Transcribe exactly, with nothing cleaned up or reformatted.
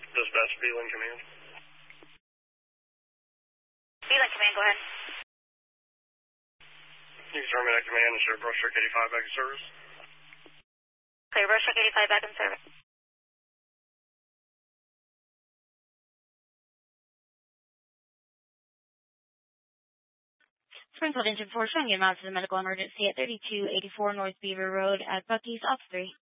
Dispatch, Beeline Command. Beeline Command, go ahead. You can terminate command and show Brushstroke eighty-five back in service. Clear, Brushstroke eighty-five back in service. Springfield Engine four showing you amounts to the medical emergency at thirty-two eighty-four North Beaver Road at Bucky's, Ops three.